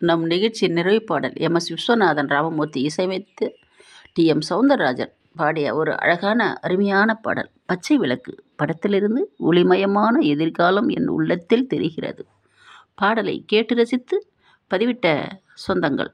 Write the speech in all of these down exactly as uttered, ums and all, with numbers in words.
நம் நிகழ்ச்சி நிறைவு பாடல் எம் எஸ் விஸ்வநாதன் ராமமூர்த்தி இசையமைத்து டி எம் சௌந்தரராஜன் பாடிய ஒரு அழகான அருமையான பாடல். பச்சை விளக்கு படத்திலிருந்து ஒளிமயமான எதிர்காலம் என் உள்ளத்தில் தெரிகிறது. பாடலை கேட்டு ரசித்து பதிவிட்ட சொந்தங்கள்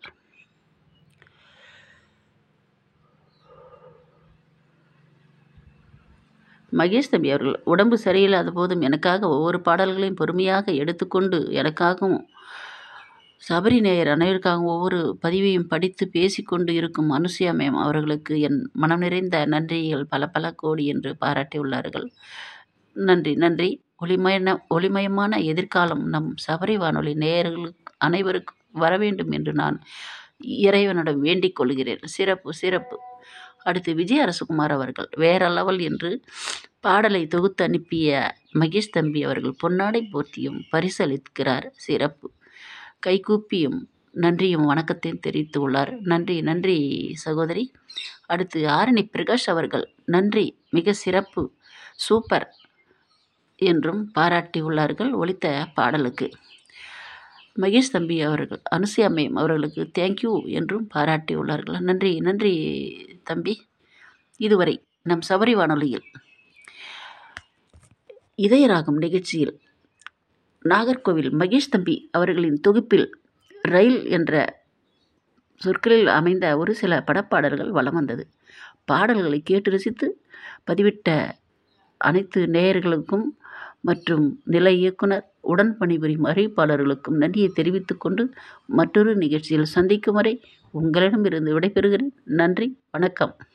மகேஷ் தம்பி அவர்கள் உடம்பு சரியில்லாத போதும் எனக்காக ஒவ்வொரு பாடல்களையும் பொறுமையாக எடுத்துக்கொண்டு எனக்காகவும் சபரி நேயர் அனைவருக்காகவும் ஒவ்வொரு பதிவையும் படித்து பேசிக்கொண்டு இருக்கும் அனுசுயா மேம் அவர்களுக்கு என் மனம் நிறைந்த நன்றிகள் பல பல கோடி என்று பாராட்டியுள்ளார்கள். நன்றி நன்றி. ஒளிமய ஒளிமயமான எதிர்காலம் நம் சபரி வானொலி நேயர்களுக்கு அனைவருக்கும் வர வேண்டும் என்று நான் இறைவனிடம் வேண்டிக் கொள்கிறேன். சிறப்பு சிறப்பு. அடுத்து விஜய் அரசகுமார் அவர்கள் வேற லெவல் என்று பாடலை தொகுத்து அனுப்பிய மகேஷ் தம்பி அவர்கள் பொன்னாடை போர்த்தியும் பரிசளிக்கிறார். சிறப்பு. கைகூப்பியும் நன்றியும் வணக்கத்தையும் தெரிவித்து உள்ளார். நன்றி நன்றி சகோதரி. அடுத்து ஆரணி பிரகாஷ் அவர்கள் நன்றி, மிக சிறப்பு, சூப்பர் என்றும் பாராட்டியுள்ளார்கள் ஒலித்த பாடலுக்கு. மகேஷ் தம்பி அவர்கள் அனுசுயா மேம் அவர்களுக்கு தேங்க்யூ என்றும் பாராட்டியுள்ளார்கள். நன்றி நன்றி தம்பி. இதுவரை நம் சபரி வானொலியில் இதயராகம் நிகழ்ச்சியில் நாகர்கோவில் மகேஷ் தம்பி அவர்களின் தொகுப்பில் ரயில் என்ற சொற்களில் அமைந்த ஒரு சில படப்பாடல்கள் வலம் வந்தது. பாடல்களை கேட்டு ரசித்து பதிவிட்ட அனைத்து நேயர்களுக்கும் மற்றும் நிலை இயக்குனர் உடன் பணிபுரியும் அறிவிப்பாளர்களுக்கும் நன்றியை தெரிவித்துக் கொண்டு மற்றொரு நிகழ்ச்சியில் சந்திக்கும் வரை உங்களிடமிருந்து விடைபெறுகிறேன். நன்றி, வணக்கம்.